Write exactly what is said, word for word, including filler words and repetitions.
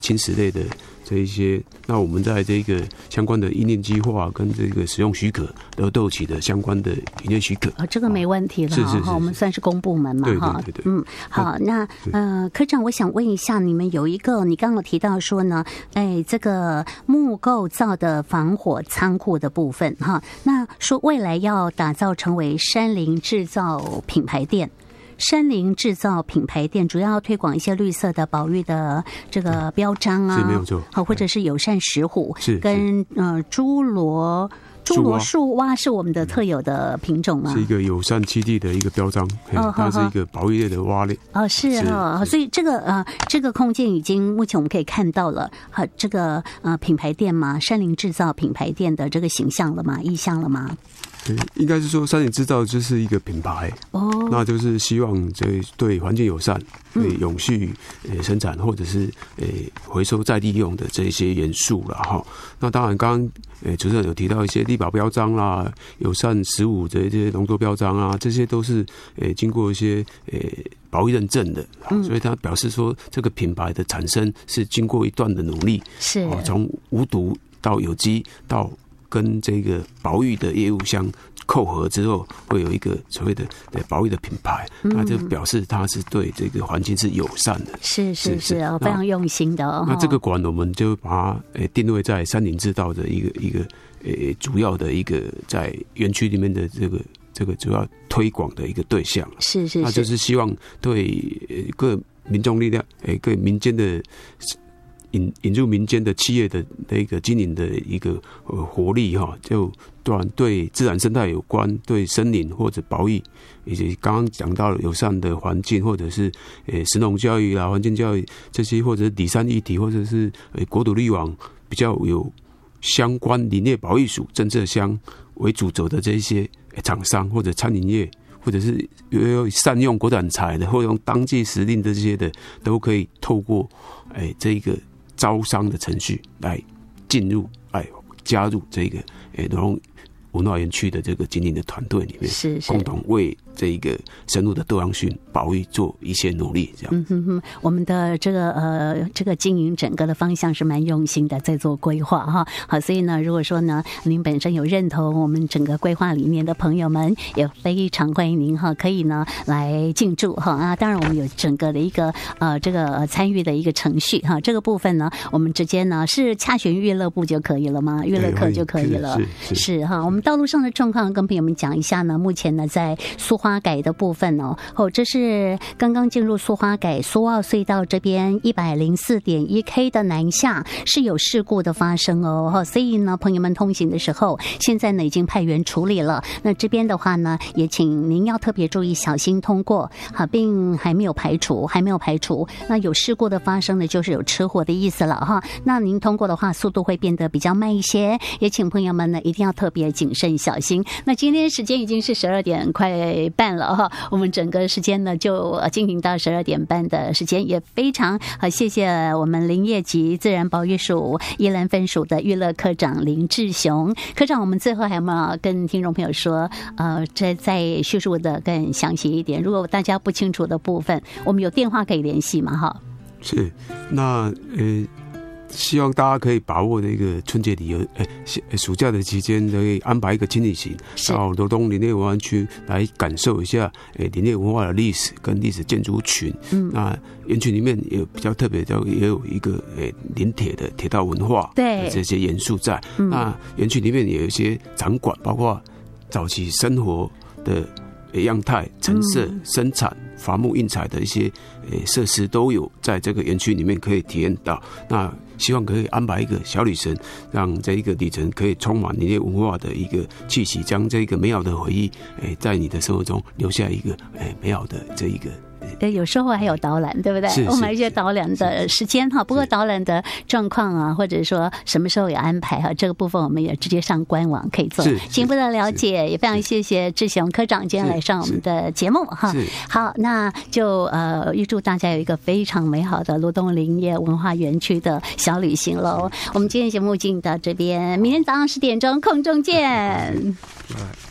侵蚀类的这一些，那我们在这个相关的因应计划跟这个使用许可都都取得相关的营业许可。 哦，这个没问题了， 是是是是， 我们算是公部门嘛， 对对对对， 嗯，好，那呃，科长，我想问一下，你们有一个，你刚刚提到说呢，哎，这个木构造的防火仓库的部分哈，那说未来要打造成为山林制造品牌店。山林制造品牌店主要推广一些绿色的保育的这个标章啊， 是没有错， 好，或者是友善石虎， 是跟呃侏罗侏罗树蛙是我们的特有的品种啊， 是一个友善栖地的一个标章，哦、它是一个保育类的蛙类。 哦，是哦，所以这个呃这个空间已经目前我们可以看到了，好，这个呃品牌店嘛，山林制造品牌店的这个形象了吗？意象了吗？ 对，应该是说山林制造就是一个品牌哦，那就是希望这对环境友善、对永续呃生产或者是呃回收再利用的这一些元素了哈。那当然，刚刚呃主持人有提到一些绿保标章啦、友善十五这些农作标章啊，这些都是呃经过一些呃保育认证的，所以他表示说这个品牌的产生是经过一段的努力， 是从无毒到有机到跟这个保育的业务相扣合之后，会有一个所谓的保育的品牌，嗯、那就表示它是对这个环境是友善的， 是是是哦，非常用心的哦。 那这个馆我们就把它呃定位在山林制造的一个一个呃主要的一个在园区里面的这个这个主要推广的一个对象， 是是是， 那就是希望对各民众力量，呃各民间的。引引入民间的企业的的一个经营的一个呃活力哈，就当然对自然生态有关，对森林或者保育，以及刚刚讲到友善的环境，或者是呃食农教育啦、环境教育这些，或者是里山议题，或者是呃国土绿网比较有相关林业保育署、政策乡为主轴的这一些厂商或者餐饮业。或者是有善用国产材的，或者用当季时令的这些的，都可以透过哎这个招商的程序来进入，哎加入这个哎农农文化园区的这个经营的团队里面， 是是共同为这一个深入的多样性保育做一些努力，这样。 嗯哼哼，我们的这个呃这个经营整个的方向是蛮用心的，在做规划哈。好，所以呢，如果说呢您本身有认同我们整个规划理念的朋友们，也非常欢迎您哈，可以呢来进驻哈啊。当然，我们有整个的一个呃这个参与的一个程序哈。这个部分呢，我们直接呢是洽询娱乐部就可以了吗？娱乐课就可以了， 是是哈。我们道路上的状况跟朋友们讲一下呢。目前呢，在苏花改的部分哦，哦，这是刚刚进入苏花改苏澳隧道这边一百零四点一 K 的南下是有事故的发生哦，所以呢，朋友们通行的时候，现在呢已经派员处理了。那这边的话呢，也请您要特别注意，小心通过。好，并还没有排除，还没有排除。那有事故的发生呢，就是有车祸的意思了哈。那您通过的话，速度会变得比较慢一些，也请朋友们呢一定要特别谨慎小心。那今天时间已经是十二点快半了哈，我们整个时间呢就进行到十二点半的时间，也非常好，谢谢我们林业及自然保育署宜兰分署的娱乐科长林志雄科长。我们最后还有没有跟听众朋友说，呃，这再叙述的更详细一点？如果大家不清楚的部分，我们有电话可以联系嘛？哈， 是，那呃。希望大家可以把握这个春节旅游，呃，暑假的期间可以安排一个轻旅行到罗东林业文化区来感受一下，呃，林业文化的历史跟历史建筑群。嗯，那园区里面有比较特别的，也有一个呃林铁的铁道文化， 对这些元素在。嗯、那园区里面也有一些展馆，包括早期生活的样态、陈设、嗯、生产。伐木印材的一些呃设施都有在这个园区里面可以体验到。那希望可以安排一个小旅程，让这一个旅程可以充满林业文化的一个气息，将这个美好的回忆，诶，在你的生活中留下一个诶美好的这一个。 对，有时候还有导览，对不对？我们还有一些导览的时间哈。不过导览的状况啊，或者说什么时候有安排哈，这个部分我们也直接上官网可以做进一步的了解。也非常谢谢志雄科长今天来上我们的节目哈。好，那就呃预祝大家有一个非常美好的罗东林业文化园区的小旅行喽。我们今天节目进到这边，明天早上十点钟空中见。